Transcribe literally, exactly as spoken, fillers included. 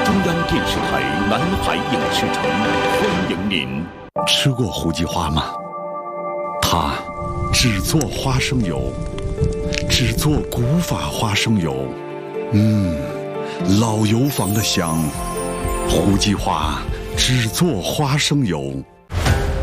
中央电视台南海影视城欢迎您。 吃过胡记花吗？它只做花生油，只做古法花生油。嗯，老油坊的香。胡记花只做花生油。